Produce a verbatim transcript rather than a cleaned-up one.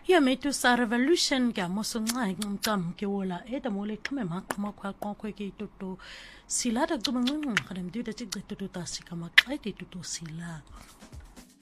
Ya metu sa revolution ka mosonga ngam ke wola e da mole kame ma kama kwa kwa kwa ke tutu sila da gumang kadam du da tik tutu ta sikama kai tutu sila